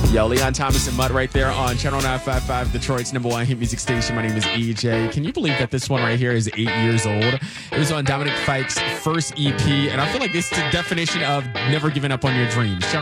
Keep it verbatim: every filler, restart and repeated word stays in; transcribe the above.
Yo, Leon Thomas and Mutt right there on Channel nine fifty-five, Detroit's number one hit music station. My name is E J. Can you believe that this one right here is eight years old? It was on Dominic Fike's first E P, and I feel like this is the definition of never giving up on your dreams.